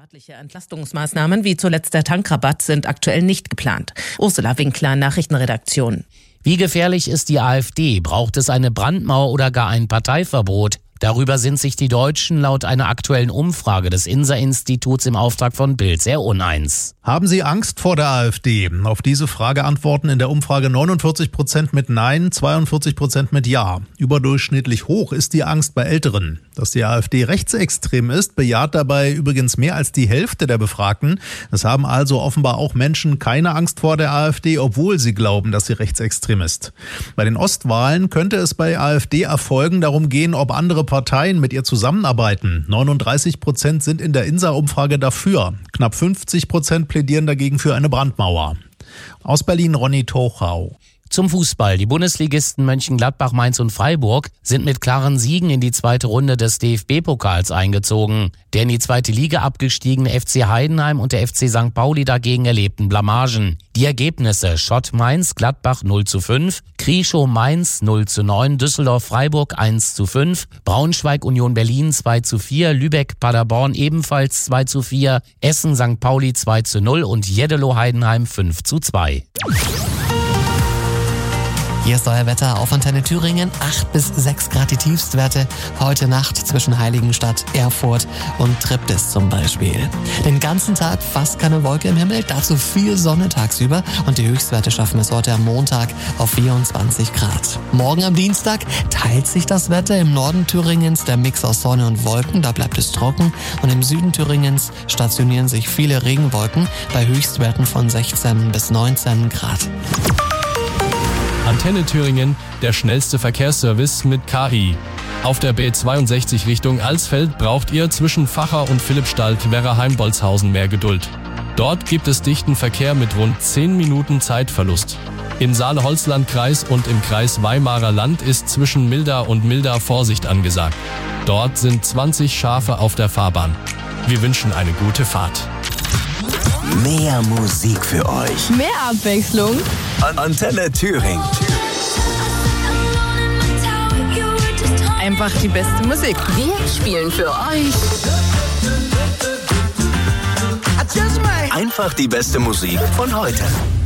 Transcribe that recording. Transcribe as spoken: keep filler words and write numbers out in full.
Staatliche Entlastungsmaßnahmen wie zuletzt der Tankrabatt sind aktuell nicht geplant. Ursula Winkler, Nachrichtenredaktion. Wie gefährlich ist die AfD? Braucht es eine Brandmauer oder gar ein Parteiverbot? Darüber sind sich die Deutschen laut einer aktuellen Umfrage des INSA-Instituts im Auftrag von Bild sehr uneins. Haben Sie Angst vor der AfD? Auf diese Frage antworten in der Umfrage neunundvierzig Prozent mit Nein, zweiundvierzig Prozent mit Ja. Überdurchschnittlich hoch ist die Angst bei Älteren. Dass die AfD rechtsextrem ist, bejaht dabei übrigens mehr als die Hälfte der Befragten. Es haben also offenbar auch Menschen keine Angst vor der AfD, obwohl sie glauben, dass sie rechtsextrem ist. Bei den Ostwahlen könnte es bei AfD-Erfolgen darum gehen, ob andere Parteien mit ihr zusammenarbeiten. neununddreißig Prozent sind in der INSA-Umfrage dafür. Knapp fünfzig Prozent plädieren dagegen für eine Brandmauer. Aus Berlin Ronny Tochau. Zum Fußball. Die Bundesligisten Mönchengladbach, Mainz und Freiburg sind mit klaren Siegen in die zweite Runde des D F B-Pokals eingezogen. Der in die zweite Liga abgestiegene F C Heidenheim und der F C Sankt Pauli dagegen erlebten Blamagen. Die Ergebnisse: Schott Mainz, Gladbach null zu fünf, Krieschow Mainz null zu neun, Düsseldorf Freiburg eins zu fünf, Braunschweig Union Berlin zwei zu vier, Lübeck Paderborn ebenfalls zwei zu vier, Essen Sankt Pauli zwei zu null und Jeddelo Heidenheim fünf zu zwei. Hier ist euer Wetter auf Antenne Thüringen. acht bis sechs Grad die Tiefstwerte. Heute Nacht zwischen Heiligenstadt, Erfurt und Triptis zum Beispiel. Den ganzen Tag fast keine Wolke im Himmel, dazu viel Sonne tagsüber. Und die Höchstwerte schaffen es heute am Montag auf vierundzwanzig Grad. Morgen am Dienstag teilt sich das Wetter. Im Norden Thüringens der Mix aus Sonne und Wolken, da bleibt es trocken. Und im Süden Thüringens stationieren sich viele Regenwolken bei Höchstwerten von sechzehn bis neunzehn Grad. Antenne Thüringen, der schnellste Verkehrsservice mit K I. Auf der B zweiundsechzig Richtung Alsfeld braucht ihr zwischen Vacher und Philippsstalt-Werraheim-Bolzhausen mehr Geduld. Dort gibt es dichten Verkehr mit rund zehn Minuten Zeitverlust. Im Saale-Holzland-Kreis und im Kreis Weimarer Land ist zwischen Milda und Milda Vorsicht angesagt. Dort sind zwanzig Schafe auf der Fahrbahn. Wir wünschen eine gute Fahrt. Mehr Musik für euch. Mehr Abwechslung. Antenne Thüringen. Einfach die beste Musik. Wir spielen für euch. Einfach die beste Musik von heute.